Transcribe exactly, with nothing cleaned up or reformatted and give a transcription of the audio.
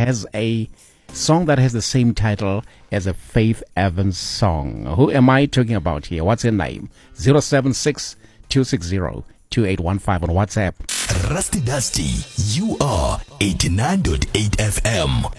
has a song that has the same title as a Faith Evans song. Who am I talking about here? What's her name? zero seven six, two six zero, two eight one five on WhatsApp. Rusty Dusty, you are eighty-nine point eight F M.